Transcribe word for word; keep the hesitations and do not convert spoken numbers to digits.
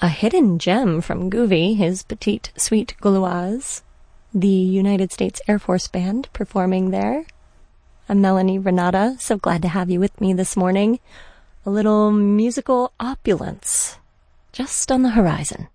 A hidden gem from Goovy, his Petite Suite Gauloise. The United States Air Force Band performing there. I'm Melanie Renata, so glad to have you with me this morning. A little musical opulence just on the horizon.